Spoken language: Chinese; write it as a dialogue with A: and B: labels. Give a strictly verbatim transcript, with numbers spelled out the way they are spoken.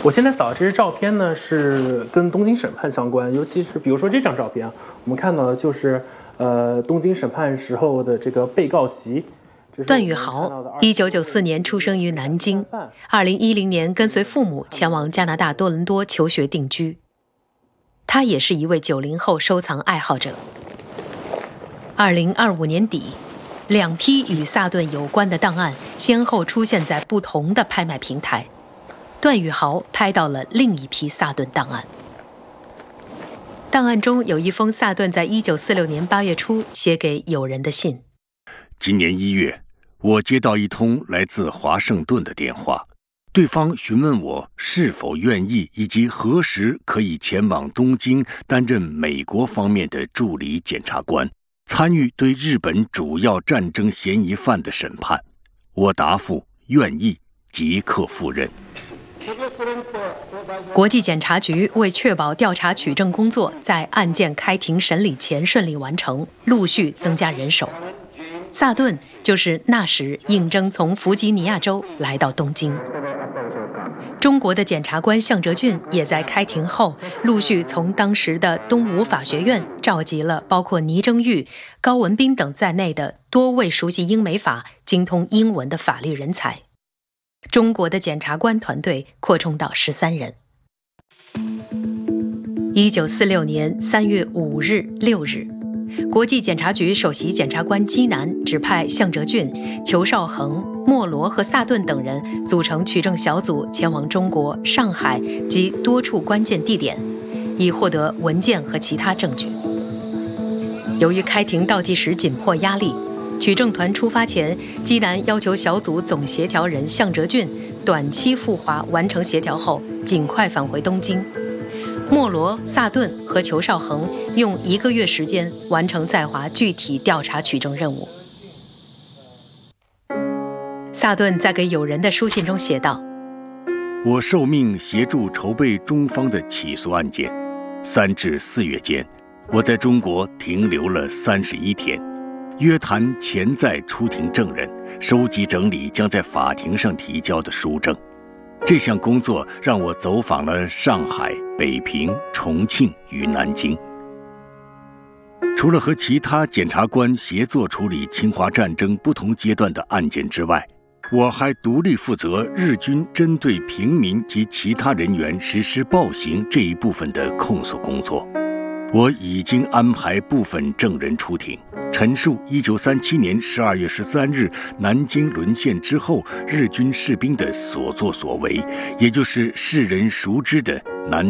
A: 我现在扫的这些照片呢，是跟东京审判相关，尤其是比如说这张照片啊，我们看到的就是呃东京审判时候的这个被告席。
B: 段宇豪，一九九四年出生于南京，二零一零年跟随父母前往加拿大多伦多求学定居。他也是一位九零后收藏爱好者。二零二五年底，两批与萨顿有关的档案先后出现在不同的拍卖平台。段宇豪拍到了另一批萨顿档案。档案中有一封萨顿在一九四六年八月初写给友人的信。
C: 今年一月，我接到一通来自华盛顿的电话，对方询问我是否愿意以及何时可以前往东京担任美国方面的助理检察官，参与对日本主要战争嫌疑犯的审判。我答复愿意，即刻赴任。
B: 国际检察局为确保调查取证工作在案件开庭审理前顺利完成，陆续增加人手。萨顿就是那时应征从弗吉尼亚州来到东京。中国的检察官向哲俊也在开庭后陆续从当时的东吴法学院召集了包括倪正玉、高文彬等在内的多位熟悉英美法、精通英文的法律人才。中国的检察官团队扩充到十三人。一九四六年三月五日、六日，国际检察局首席检察官基南指派向哲俊、裘绍恒、莫罗和萨顿等人组成取证小组，前往中国、上海及多处关键地点，以获得文件和其他证据。由于开庭倒计时紧迫压力，取证团出发前，基南要求小组总协调人向哲俊短期赴华完成协调后，尽快返回东京。莫罗、萨顿和裘绍恒用一个月时间完成在华具体调查取证任务。萨顿在给友人的书信中写道：
C: 我受命协助筹备中方的起诉案件，三至四月间，我在中国停留了三十一天，约谈潜在出庭证人，收集整理将在法庭上提交的书证。这项工作让我走访了上海、北平、重庆与南京。除了和其他检察官协作处理侵华战争不同阶段的案件之外，我还独立负责日军针对平民及其他人员实施暴行这一部分的控诉工作。我已经安排部分证人出庭，陈述一九三七年十二月十三日南京沦陷之后日军士兵的所作所为，也就是世人熟知的南